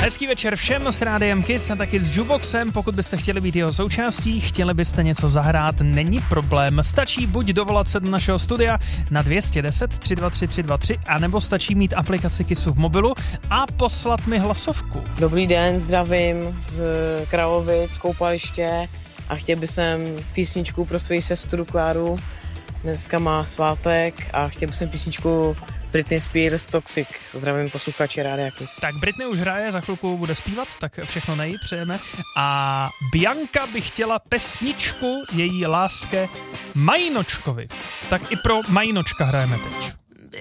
Hezký večer všem s Rádiem Kiss a taky s Jukeboxem. Pokud byste chtěli být jeho součástí, chtěli byste něco zahrát, není problém. Stačí buď dovolat se do našeho studia na 210 323 323, anebo stačí mít aplikaci Kissu v mobilu a poslat mi hlasovku. Dobrý den, zdravím z Kralovic, koupaliště a chtěl bych písničku pro svou sestru Kláru. Dneska má svátek a chtěl bych písničku Britney Spears Toxic. Zdravím posluchače Rádia Kiss. Tak Britney už hraje, za chvilku bude zpívat, tak všechno nej přejeme. A Bianka by chtěla pesničku její láske Majnočkovi. Tak i pro Majnočka hrajeme teď.